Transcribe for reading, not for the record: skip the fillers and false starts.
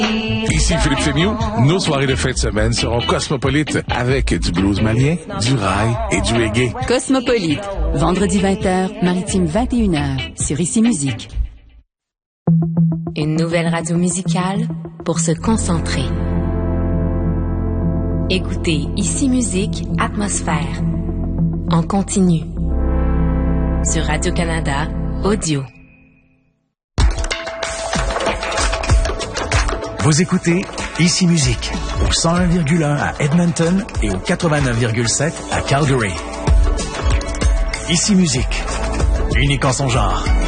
Ici Philippe Fémieux. Nos soirées de fin de semaine seront cosmopolites avec du blues malien, du rail et du reggae. Cosmopolite. Vendredi 20h, Maritime 21h, sur Ici Musique. Une nouvelle radio musicale pour se concentrer. Écoutez Ici Musique Atmosphère en continu sur Radio-Canada Audio. Vous écoutez Ici Musique au 101,1 à Edmonton et au 89,7 à Calgary. Ici Musique, unique en son genre.